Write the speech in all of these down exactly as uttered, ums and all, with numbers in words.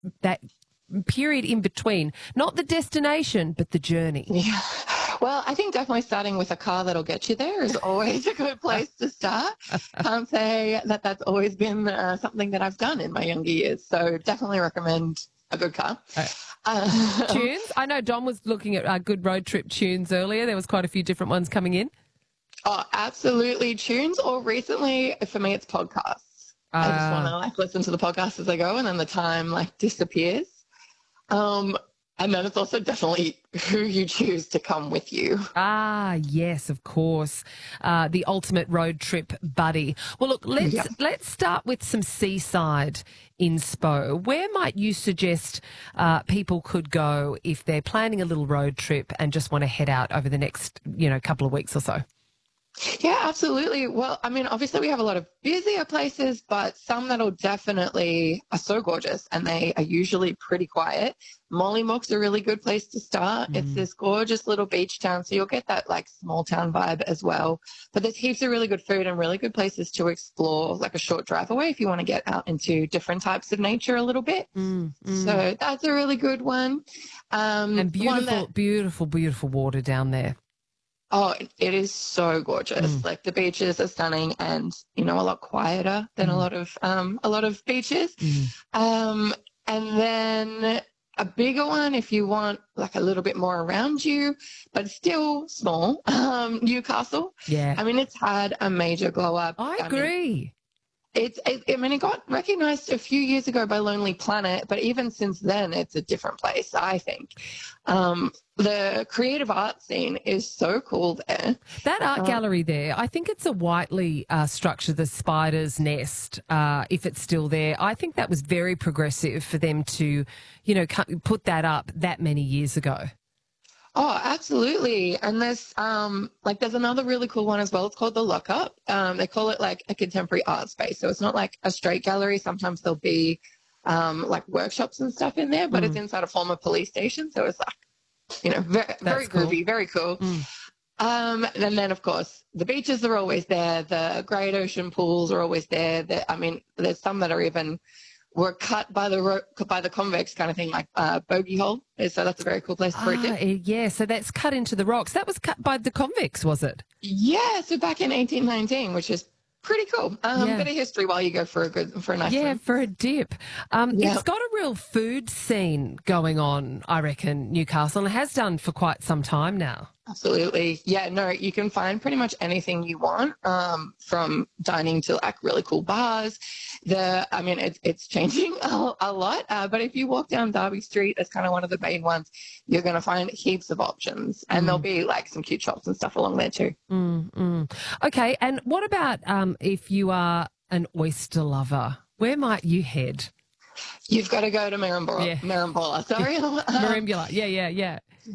that period in between, not the destination, but the journey? Yeah. Well, I think definitely starting with a car that'll get you there is always a good place to start. Can't say that that's always been uh, something that I've done in my younger years. So definitely recommend a good car. Uh, Um, tunes? I know Dom was looking at uh, good road trip tunes earlier. There was quite a few different ones coming in. oh, absolutely. Tunes, or recently, for me, it's podcasts. I just want to Uh, like listen to the podcast as I go, and then the time like disappears. Um, and then it's also definitely who you choose to come with you. Ah, yes, of course. Uh, the ultimate road trip buddy. Well, look, let's Yeah. let's start with some seaside inspo. Where might you suggest uh, people could go if they're planning a little road trip and just want to head out over the next, you know, couple of weeks or so? Yeah, absolutely. Well, I mean, obviously we have a lot of busier places, but some that'll definitely are so gorgeous and they are usually pretty quiet. Mollymook's a really good place to start. Mm. It's this gorgeous little beach town, so you'll get that like small town vibe as well. But there's heaps of really good food and really good places to explore, like a short drive away if you want to get out into different types of nature a little bit. Mm, mm. So that's a really good one. Um, And one beautiful, that- beautiful, beautiful water down there. Oh, it is so gorgeous. Mm. Like the beaches are stunning and, you know, a lot quieter than a Mm. lot of um a lot of beaches. Mm. Um and then a bigger one if you want like a little bit more around you, but still small. Um Newcastle. Yeah, I mean, it's had a major glow up. I mean, agree. it's, it, I mean, it got recognized a few years ago by Lonely Planet, but even since then, it's a different place, I think. Um, the creative art scene is so cool there. That art Um, gallery there, I think it's a Whiteley uh, structure, the Spider's Nest, uh, if it's still there. I think that was very progressive for them to, you know, cu- put that up that many years ago. Oh, absolutely. And there's um like there's another really cool one as well. It's called the Lockup. Um, they call it like a contemporary art space. So it's not like a straight gallery. Sometimes there'll be um like workshops and stuff in there, but Mm. it's inside a former police station. So it's like, you know, very very cool. groovy, very cool. Mm. Um, and then of course the beaches are always there. The great ocean pools are always there. The, I mean, there's some that are even were cut by the ro- by the convex kind of thing, like uh, Bogey Hole. So that's a very cool place for Ah, it. To. eh, yeah, so that's cut into the rocks. That was cut by the convicts, was it? Yeah, so back in eighteen nineteen, which is pretty cool. Um, Yeah. Bit of history while you go for a good for a nice Yeah, one. for a dip. Um, Yeah. It's got a real food scene going on, I reckon, Newcastle, and it has done for quite some time now. Absolutely. Yeah, no, you can find pretty much anything you want, um, from dining to like really cool bars. The, I mean, it's, it's changing a, a lot, uh, but if you walk down Derby Street, that's kind of one of the main ones, you're going to find heaps of options and Mm. there'll be like some cute shops and stuff along there too. Mm, mm. Okay, and what about um, if you are an oyster lover? Where might you head? You've got to go to Marambora, Yeah. Marambora, sorry. Um, Marimbula. Yeah, yeah, yeah.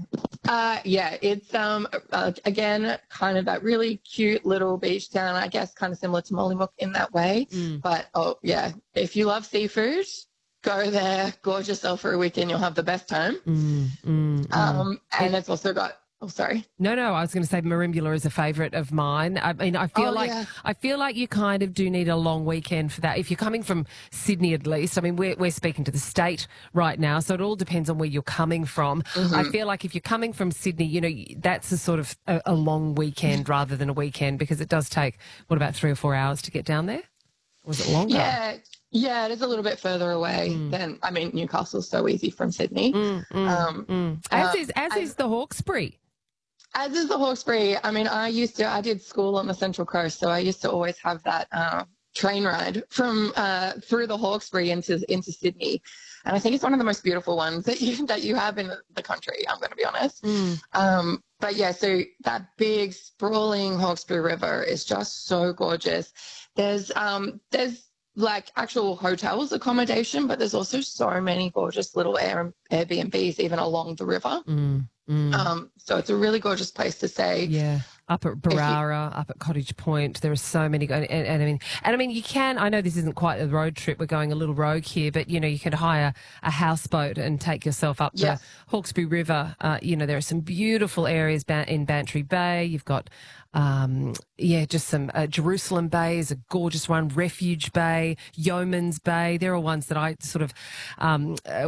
Uh, yeah, it's, um, uh, again, kind of that really cute little beach town, I guess, kind of similar to Mollymook in that way. Mm. But, oh, yeah, if you love seafood, go there, gorge yourself for a weekend, you'll have the best time. Mm, mm, mm. Um, and it's also got, oh, sorry. No, no, I was going to say Marimbula is a favourite of mine. I mean, I feel Oh, like yeah. I feel like you kind of do need a long weekend for that. If you're coming from Sydney, at least. I mean, we're we're speaking to the state right now, so it all depends on where you're coming from. Mm-hmm. I feel like if you're coming from Sydney, you know, that's a sort of a, a long weekend rather than a weekend because it does take what about three or four hours to get down there? Or was it longer? Yeah, yeah, it is a little bit further away than, I mean, Newcastle's so easy from Sydney. Mm, mm, Um, mm. As uh, is as I- is the Hawkesbury. As is the Hawkesbury. I mean, I used to, I did school on the Central Coast, so I used to always have that uh, train ride from uh, through the Hawkesbury into into Sydney, and I think it's one of the most beautiful ones that you that you have in the country. I'm going to be honest. Mm. Um, but yeah, so that big sprawling Hawkesbury River is just so gorgeous. There's um, there's like actual hotels accommodation, but there's also so many gorgeous little Air, Airbnbs even along the river. Mm, mm. Um, so it's a really gorgeous place to stay. Yeah. Up at Barara, up at Cottage Point, there are so many. And, and, and I mean, and I mean, you can. I know this isn't quite a road trip. We're going a little rogue here, but you know, you can hire a houseboat and take yourself up Yes. the Hawkesbury River. Uh, you know, there are some beautiful areas ba- in Bantry Bay. You've got, um, yeah, just some uh, Jerusalem Bay is a gorgeous one. Refuge Bay, Yeoman's Bay. There are ones that I sort of. Um, uh,